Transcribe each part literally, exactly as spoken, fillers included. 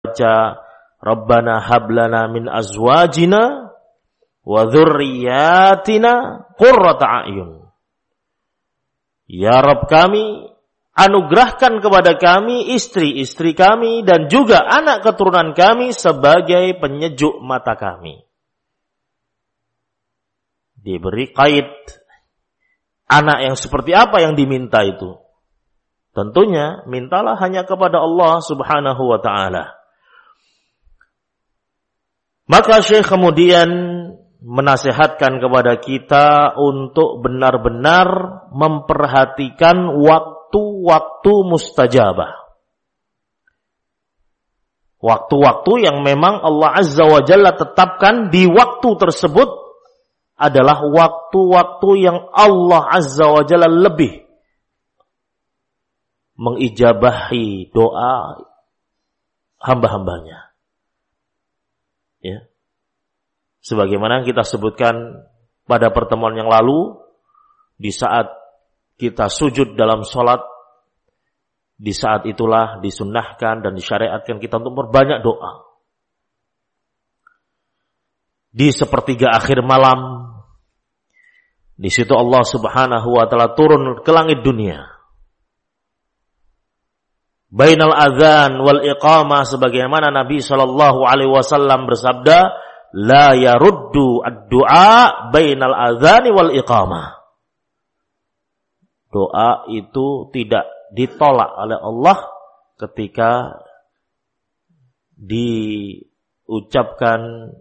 baca Rabbana hablana min azwajina wa dzurriyyatina qurrata a'yun. Ya Rabb kami, anugerahkan kepada kami istri-istri kami dan juga anak keturunan kami sebagai penyejuk mata kami. Diberi kait anak yang seperti apa yang diminta itu. Tentunya mintalah hanya kepada Allah Subhanahu wa ta'ala. Maka Syekh kemudian menasihatkan kepada kita untuk benar-benar memperhatikan waktu-waktu mustajabah. Waktu-waktu yang memang Allah Azza wa Jalla tetapkan di waktu tersebut adalah waktu-waktu yang Allah Azza wa Jalla lebih mengijabahi doa hamba-hambanya. Ya. Sebagaimana kita sebutkan pada pertemuan yang lalu, di saat kita sujud dalam sholat, di saat itulah disunnahkan dan disyariatkan kita untuk berbanyak doa. Di sepertiga akhir malam, di situ Allah Subhanahu wa ta'ala turun ke langit dunia. Bainal adzan wal iqamah, sebagaimana Nabi sallallahu alaihi wasallam bersabda, la yaruddu ad-du'a bainal adzani wal iqamah. Doa itu tidak ditolak oleh Allah ketika diucapkan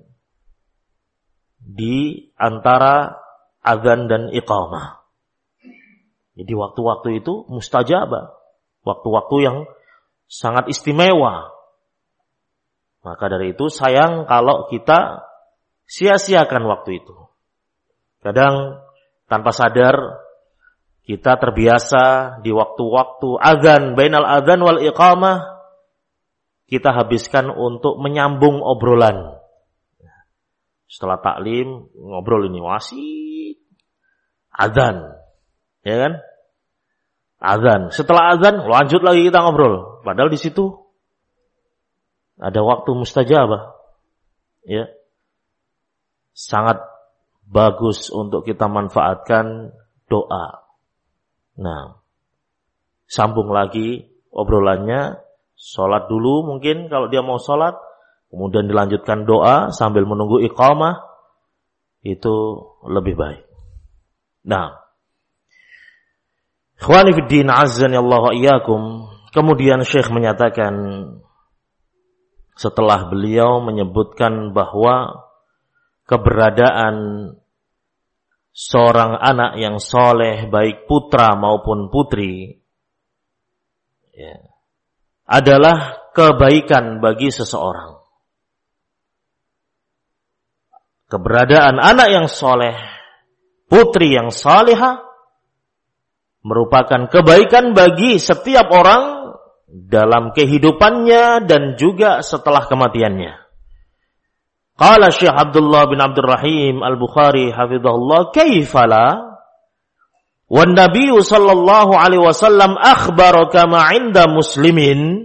di antara adzan dan iqamah. Jadi waktu-waktu itu mustajabah, waktu-waktu yang sangat istimewa. Maka dari itu sayang kalau kita sia-siakan waktu itu. Kadang tanpa sadar kita terbiasa di waktu-waktu azan, bainal azan wal iqamah, kita habiskan untuk menyambung obrolan. Setelah taklim ngobrol ini wasit azan, ya kan? Azan. Setelah azan lanjut lagi kita ngobrol. Padahal di situ ada waktu mustajabah. Ya. Sangat bagus untuk kita manfaatkan doa. Nah, sambung lagi obrolannya, sholat dulu mungkin kalau dia mau sholat, kemudian dilanjutkan doa sambil menunggu iqamah, itu lebih baik. Nah, ikhwani fiddin azzani Allah wa iyyakum. Kemudian Syekh menyatakan, setelah beliau menyebutkan bahwa keberadaan seorang anak yang soleh, baik putra maupun putri, ya, adalah kebaikan bagi seseorang. Keberadaan anak yang soleh, putri yang salihah, merupakan kebaikan bagi setiap orang dalam kehidupannya dan juga setelah kematiannya. Qala Syekh Abdullah bin Abdul Rahim Al-Bukhari hafizahullah, kaifala wan Nabi sallallahu alaihi wasallam akhbara kama 'inda Muslimin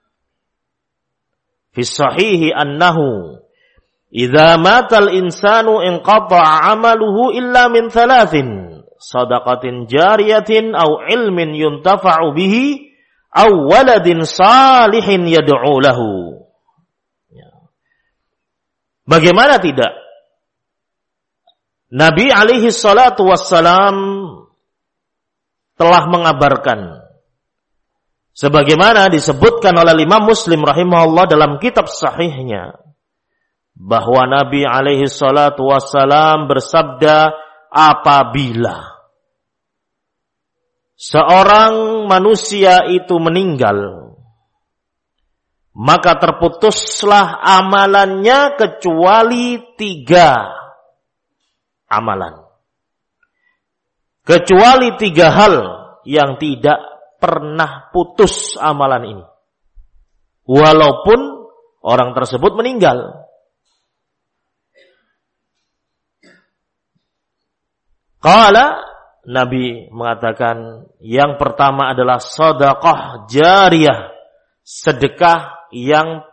fi sahihi annahu idza mata al-insanu inqata'a 'amaluhu illa min thalathin, sadaqatin jariyatin aw ilmin yuntafa'u bihi aw waladin salihin yad'u lahu. Bagaimana tidak? Nabi alaihi salatu wassalam telah mengabarkan, sebagaimana disebutkan oleh Imam Muslim rahimahullah dalam kitab sahihnya, bahwa Nabi alaihi salatu wassalam bersabda, apabila seorang manusia itu meninggal, maka terputuslah amalannya kecuali tiga amalan. Kecuali tiga hal yang tidak pernah putus amalan ini, walaupun orang tersebut meninggal. Qala, Nabi mengatakan, yang pertama adalah sedekah jariyah, sedekah yang